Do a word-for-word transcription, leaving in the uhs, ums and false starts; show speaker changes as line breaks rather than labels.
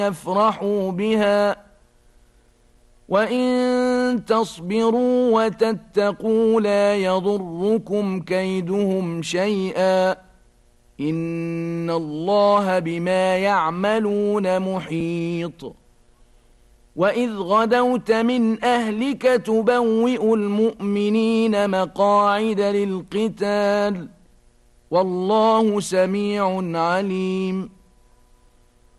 يفرحوا بها وإن تصبروا وتتقوا لا يضركم كيدهم شيئا إن الله بما يعملون محيط وإذ غدوت من أهلك تبوئ المؤمنين مقاعد للقتال والله سميع عليم